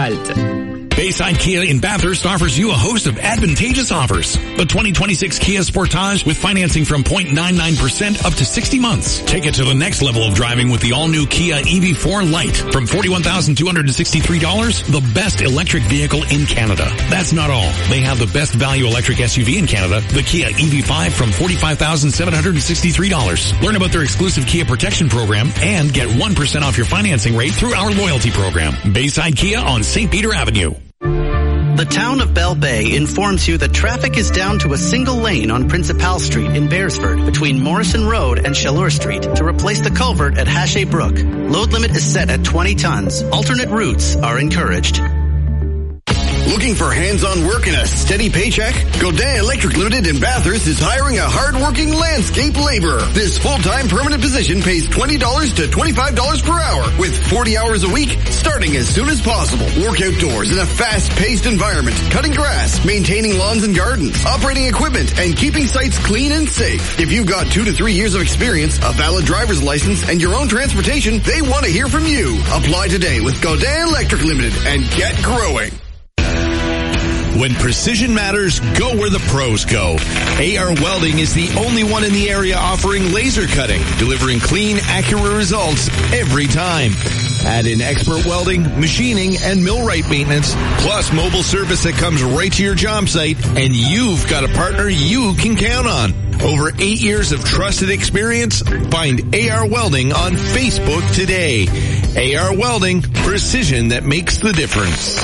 halte. Bayside Kia in Bathurst offers you a host of advantageous offers. The 2026 Kia Sportage with financing from 0.99% up to 60 months. Take it to the next level of driving with the all-new Kia EV4 Lite from $41,263, the best electric vehicle in Canada. That's not all. They have the best value electric SUV in Canada, the Kia EV5 from $45,763. Learn about their exclusive Kia Protection Program and get 1% off your financing rate through our loyalty program. Bayside Kia on St. Peter Avenue. The town of Bell Bay informs you that traffic is down to a single lane on Principal Street in Beresford between Morrison Road and Shallure Street to replace the culvert at Hache Brook. Load limit is set at 20 tons. Alternate routes are encouraged. Looking for hands-on work and a steady paycheck? Godin Electric Limited in Bathurst is hiring a hard-working landscape laborer. This full-time permanent position pays $20 to $25 per hour with 40 hours a week starting as soon as possible. Work outdoors in a fast-paced environment, cutting grass, maintaining lawns and gardens, operating equipment, and keeping sites clean and safe. If you've got 2 to 3 years of experience, a valid driver's license, and your own transportation, they want to hear from you. Apply today with Godin Electric Limited and get growing. When precision matters, go where the pros go. AR Welding is the only one in the area offering laser cutting, delivering clean, accurate results every time. Add in expert welding, machining, and millwright maintenance, plus mobile service that comes right to your job site, and you've got a partner you can count on. Over 8 years of trusted experience, find AR Welding on Facebook today. AR Welding, precision that makes the difference.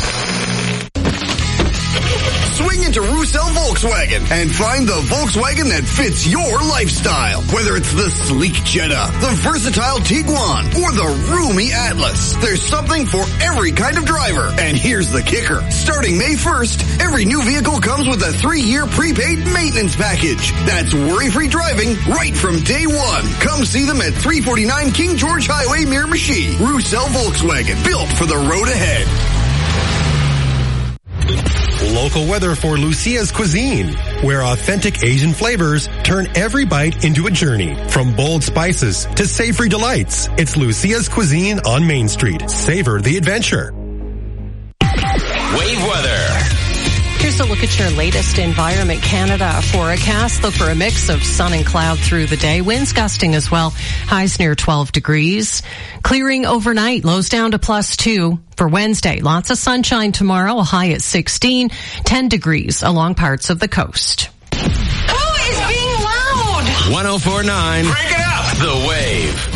Swing into Roussel Volkswagen and find the Volkswagen that fits your lifestyle. Whether it's the sleek Jetta, the versatile Tiguan, or the roomy Atlas, there's something for every kind of driver. And here's the kicker. Starting May 1st, every new vehicle comes with a 3-year prepaid maintenance package. That's worry-free driving right from day one. Come see them at 349 King George Highway, Miramichi. Roussel Volkswagen, built for the road ahead. Local weather for Lucia's Cuisine, where authentic Asian flavors turn every bite into a journey. From bold spices to savory delights, it's Lucia's Cuisine on Main Street. Savor the adventure. Wave weather. Here's a look at your latest Environment Canada forecast. Look for a mix of sun and cloud through the day. Winds gusting as well. Highs near 12 degrees. Clearing overnight. Lows down to +2. For Wednesday, lots of sunshine tomorrow. A high at 16. 10 degrees along parts of the coast. Who is being loud? 104.9. Crank it up. The Wave.